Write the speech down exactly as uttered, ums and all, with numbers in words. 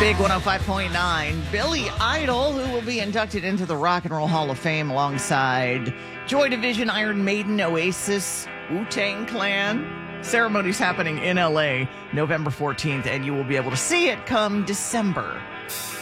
Big one oh five point nine. Billy Idol, who will be inducted into the Rock and Roll Hall of Fame alongside Joy Division, Iron Maiden, Oasis, Wu-Tang Clan. Ceremony's happening in L A November fourteenth, and you will be able to see it come December